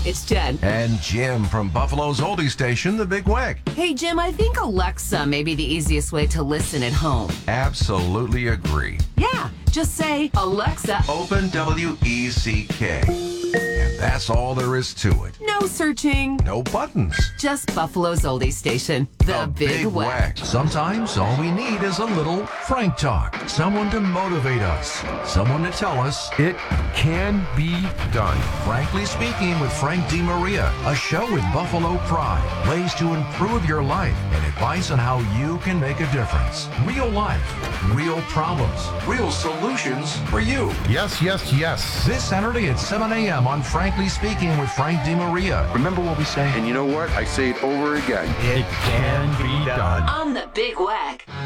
it's Jen. And Jim from Buffalo's oldie station, The Big Weck. Hey, Jim, I think Alexa may be the easiest way to listen at home. Absolutely agree. Yeah, just say, Alexa, Open WECK. And that's all there is to it. no searching, No buttons. just Buffalo's oldie station, The Big Weck. Sometimes all we need is a little Frank talk. Someone to motivate us. Someone to tell us it can be done. Frankly Speaking with Frank DeMaria, a show with Buffalo pride. Ways to improve your life and advice on how you can make a difference. Real life, real problems, real solutions for you. Yes, yes, yes. This Saturday at 7 a.m. on Frankly Speaking with Frank DeMaria. Remember what we say? And you know what? I say it over again. It can be done. On The Big Weck.